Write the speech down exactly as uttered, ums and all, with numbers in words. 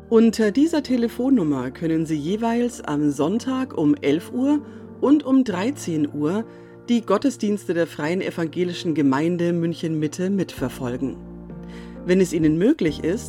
Unter dieser Telefonnummer können Sie jeweils am Sonntag um elf Uhr und um dreizehn Uhr die Gottesdienste der Freien Evangelischen Gemeinde München Mitte mitverfolgen. Wenn es Ihnen möglich ist,